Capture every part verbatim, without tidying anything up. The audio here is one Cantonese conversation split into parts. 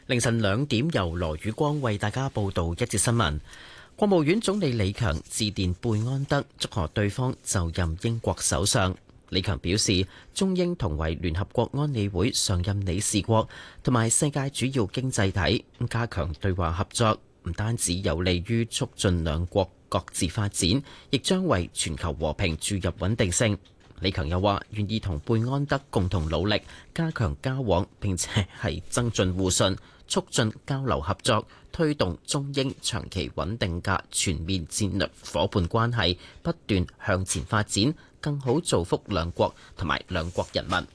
凌晨兩點，由羅宇光為大家報道一節新聞。國務院總理李強致電貝安德，祝賀對方就任英國首相。李強表示，中英同為聯合國安理會常任理事國同埋世界主要經濟體，加強對話合作，唔單止有利於促進兩國各自發展，亦將為全球和平注入穩定性。李強又話願意同貝安德共同努力，加強交往，並且係增進互信，促進交流合作，推動中英長期穩定嘅全面戰略夥伴關係不斷向前發展，更好造福兩國同埋兩國人民。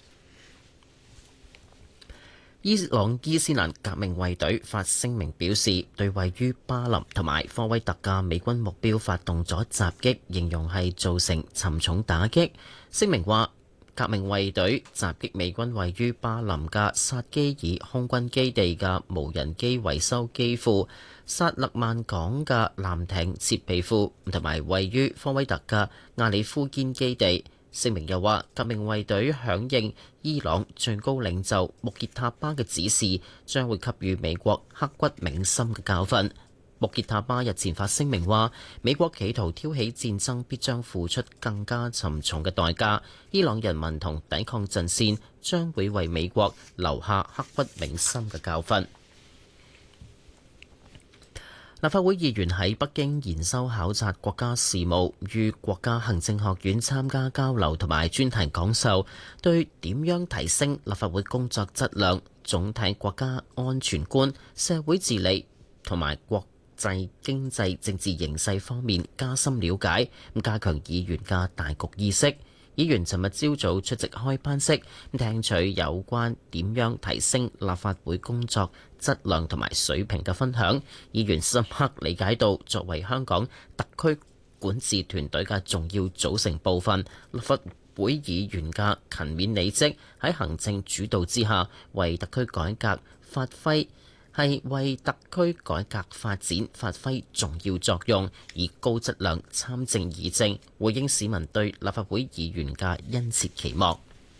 伊朗伊斯蘭革命衛隊發聲明表示，對位於巴林同埋科威特嘅美軍目標發動咗襲擊，形容係造成沉重打擊。聲明話，革命衛隊襲擊美軍位於巴林嘅薩基爾空軍基地嘅無人機維修機庫、薩勒曼港嘅艦艇設備庫同埋位於科威特嘅亞里夫堅基地。聲明又話，革命衛隊響應伊朗最高領袖穆傑塔巴嘅指示，將會給予美國刻骨銘心嘅教訓。穆傑塔巴日前發聲明話，美國企圖挑起戰爭必將付出更加沉重嘅代價，伊朗人民同抵抗陣線將會為美國留下刻骨銘心嘅教訓。立法會議員喺北京研修考察國家事務，於國家行政學院參加交流同埋專題講授，對點樣提升立法會工作質量、總體國家安全觀、社會治理同埋國際經濟政治形勢方面加深了解，加強議員嘅大局意識。議員尋日朝早出席開班式，聽取有關點樣提升立法會工作質量同埋水平嘅分享。議員深刻理解到，作為香港特區管治團隊嘅重要組成部分，立法會議員嘅勤勉履職，喺行政主導之下，為特區改革發揮係為特區改革發展發揮重要作用，以高質量參政議政，回應市民對立法會議員嘅殷切期望。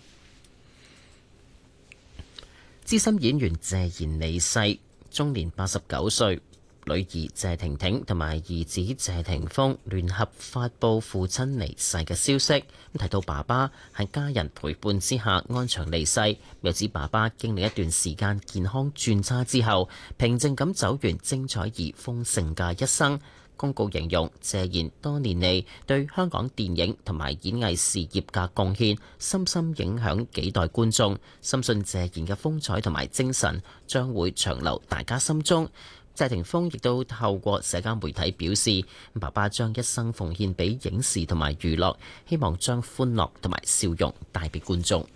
資深演員謝賢離世，終年八十九歲。女兒謝婷婷同埋兒子謝霆鋒聯合發布父親離世嘅消息，咁提到爸爸喺家人陪伴之下安詳離世，又指爸爸經歷一段時間健康轉差之後，平靜咁走完精彩而豐盛嘅一生。公告形容謝賢多年嚟對香港電影同埋演藝事業嘅貢獻，深深影響幾代觀眾，深信謝賢嘅風采同埋精神將會長留大家心中。謝霆鋒亦都透過社交媒體表示，爸爸將一生奉獻俾影視同埋娛樂，希望將歡樂同埋笑容帶俾觀眾。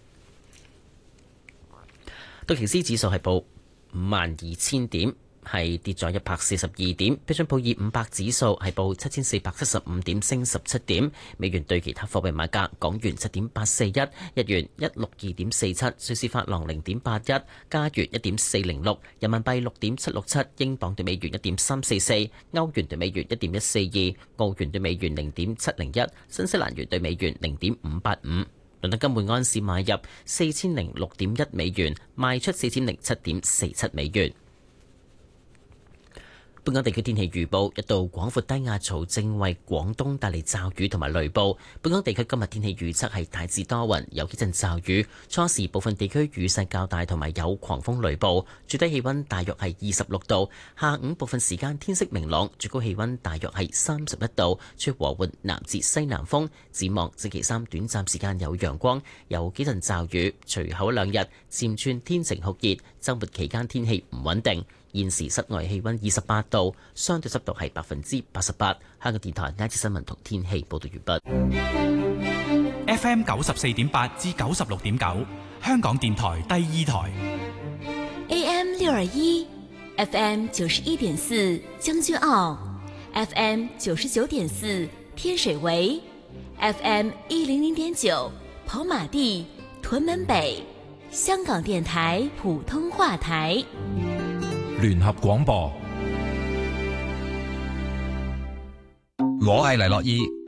道瓊斯指數係報五萬二千點，係跌咗一百四十二點。標準普爾五百指數係報七千四百七十五點，升十七點。美元對其他貨幣買價：港元七點八四一，日元一六二點四七，瑞士法郎零點八一，加元一點四零六，人民幣六點七六七，英鎊對美元一點三四四，歐元對美元一點一四二，澳元對美元零點七零一，新西蘭元對美元零點五八五。倫敦金每安士買入四千零六點一美元，賣出四千零七點四七美元。本港地區天氣預報：一道廣闊低壓槽正為廣東帶嚟驟雨同埋雷暴。本港地區今日天氣預測係大致多雲，有幾陣驟雨，初時部分地區雨勢較大，同埋有狂風雷暴。最低氣溫大約係二十六度。下午部分時間天色明朗，最高氣溫大約係三十一度，吹和緩南至西南風。展望星期三短暫時間有陽光，有幾陣驟雨，隨後兩日漸轉天晴酷熱。週末期間天氣唔穩定。現時室外氣溫二十八度，相對濕度係百分之八十八。香港電台呢節新聞同天氣報道完畢。 F M 九十四點八至九十六點九，香港電台第二台。 A M 六二一，F M 九十一點四將軍澳 ，F M 九十九點四天水圍 ，F M 一零零點九跑馬地屯門北，香港電台普通話台。 聯合廣播， 我係黎樂意。